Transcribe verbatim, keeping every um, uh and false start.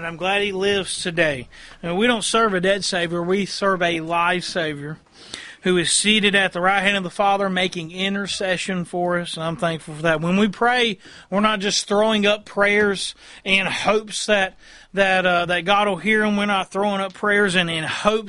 and I'm glad He lives today. And we don't serve a dead Savior, we serve a live Savior who is seated at the right hand of the Father making intercession for us, and I'm thankful for that. When we pray, we're not just throwing up prayers in hopes that that uh, that God will hear them. We're not throwing up prayers and in hopes